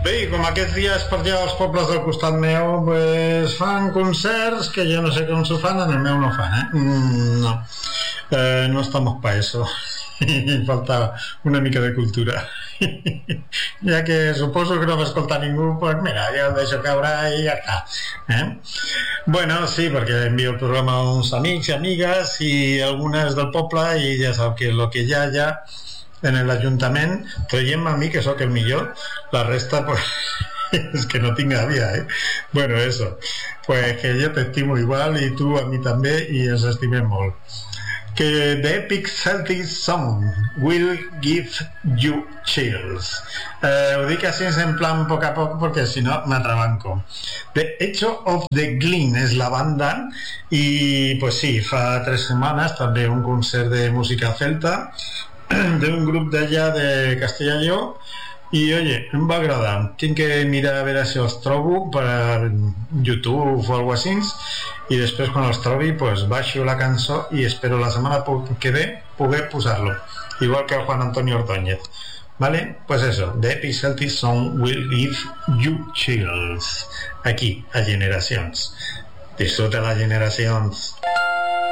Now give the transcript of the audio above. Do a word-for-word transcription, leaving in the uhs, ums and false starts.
Bé, com aquests dies per allà als pobles del costat meu pues, fan concerts que jo no sé com s'ho fan, en el meu no fan, eh? Mm, no, eh, no estamos pa eso. Falta una mica de cultura. Ja que suposo que no va escoltar ningú, pues mira, jo el deixo caure i ja està, eh? Bueno, sí, perquè envio el programa a uns amics i amigues i algunes del poble i ja sap que lo que hi ha ja en el Ayuntament, creiem a mi que sóc el millor, la resta pues es que no tinc gàbia, eh? Bueno, eso, pues que yo te estimo igual y tú a mí també i ens estimem molt. Que the epic Celtic song will give you chills. Eh, ho dic així en plan poc a poc perquè si no m'atrabanco. The Echo of the Glen és la banda i pues sí, fa tres setmanes també un concert de música celta d'un grup d'allà de Castella i Lleó i oye, em va agradar. Tinc que mirar a veure si els trobo per YouTube o algo així i després quan els trobi pues baixo la cançó i espero la setmana que ve poder posar-lo igual que el Juan Antonio Ordóñez, vale? Pues eso, The Epic Celtic Song Will Give You Chills aquí a Generacions. Disfruta las Generacions.